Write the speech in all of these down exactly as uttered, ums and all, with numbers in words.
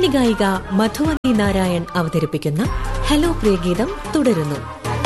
പിന്നണി ഗായിക മധുവന്തി നാരായൺ അവതരിപ്പിക്കുന്ന ഹലോ പ്രിയഗീതം തുടരുന്നു.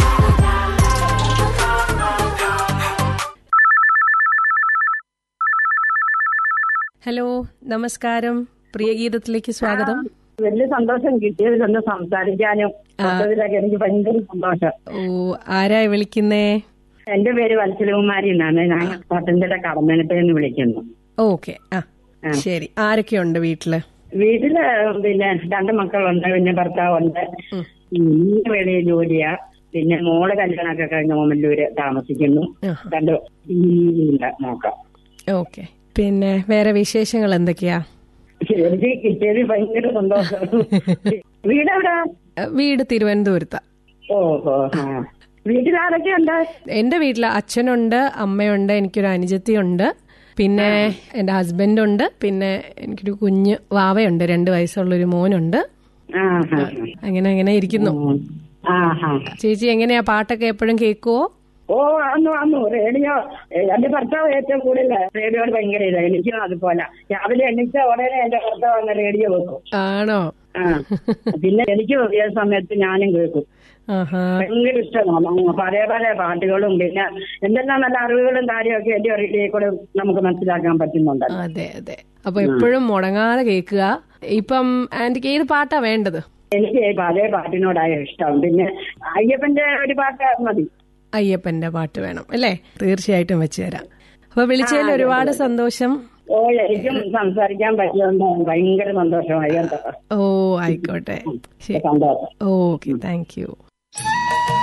ഹലോ, നമസ്കാരം. പ്രിയഗീതത്തിലേക്ക് സ്വാഗതം. വലിയ സന്തോഷം കിട്ടിയതിൽ ഒന്ന് സംസാരിക്കാനും എനിക്ക് ഭയങ്കര സന്തോഷം. ഓ, ആരായി വിളിക്കുന്നേ? എന്റെ പേര് വത്സലകുമാരി എന്നാണ്. ഞാൻ പത്തനംതിട്ട കടമനത്തേന്ന് വിളിക്കുന്നു. ഓക്കെ, ആ ശരി. ആരൊക്കെയുണ്ട് വീട്ടില്? വീട്ടില് പിന്നെ രണ്ട് മക്കളുണ്ട്, പിന്നെ ഭർത്താവുണ്ട്. വെളിയിൽ ജോലിയാ. പിന്നെ മോള് കല്യാണമൊക്കെ കഴിഞ്ഞ് ഓമല്ലൂര് താമസിക്കുന്നു. രണ്ട് നോക്കാം. ഓക്കെ, പിന്നെ വേറെ വിശേഷങ്ങൾ എന്തൊക്കെയാ? എനിക്ക് കിട്ടിയത് ഭയങ്കര സന്തോഷം. വീടെവിടാ? വീട് തിരുവനന്തപുരത്താ. ഓഹോ. വീട്ടിലാരൊക്കെയുണ്ട്? എന്റെ വീട്ടില് അച്ഛനുണ്ട്, അമ്മയുണ്ട്, എനിക്കൊരു അനുജത്തിയുണ്ട്, പിന്നെ എന്റെ ഹസ്ബൻഡുണ്ട്, പിന്നെ എനിക്കൊരു കുഞ്ഞ് വാവയുണ്ട്, രണ്ടു വയസ്സുള്ളൊരു മോനുണ്ട്. അങ്ങനെ അങ്ങനെ ഇരിക്കുന്നു. ചേച്ചി എങ്ങനെയാ, പാട്ടൊക്കെ എപ്പോഴും കേൾക്കുവോ? ഓ, അന്നു അന്നു റേഡിയോ എന്റെ ഭർത്താവ് ഏറ്റവും കൂടുതൽ റേഡിയോട് ഭയങ്കര ഇതാ. എനിക്കും അതുപോലെ രാവിലെ എണ്ണിച്ച ഉടനെ എന്റെ ഭർത്താവ് വന്ന് റേഡിയോ വെക്കും. ആണോ? ആ, പിന്നെ എനിക്ക് ഏത് സമയത്ത് ഞാനും കേൾക്കും. ഭയങ്കര ഇഷ്ടമാണ്. പല പല പാട്ടുകളും പിന്നെ എന്തെല്ലാം നല്ല അറിവുകളും കാര്യമൊക്കെ എന്റെ റേഡിയോയിൽ കൂടെ നമുക്ക് മനസ്സിലാക്കാൻ പറ്റുന്നുണ്ട്. അതെ അതെ. അപ്പൊ എപ്പോഴും മുടങ്ങാതെ കേൾക്കുക. ഇപ്പം ആന്റിക്ക് ഏത് പാട്ടാ വേണ്ടത്? എനിക്ക് പല പാട്ടിനോടായ ഇഷ്ടം. പിന്നെ അയ്യപ്പന്റെ ഒരു പാട്ട് മതി. അയ്യപ്പന്റെ പാട്ട് വേണം അല്ലേ? തീർച്ചയായിട്ടും വെച്ച് തരാം. അപ്പൊ വിളിച്ചതിൽ ഒരുപാട് സന്തോഷം. ഓ, എനിക്കും സംസാരിക്കാൻ പറ്റിയോണ്ട് ഭയങ്കര സന്തോഷമായി. ഓ, ആയിക്കോട്ടെ. ശരി. Okay, thank you.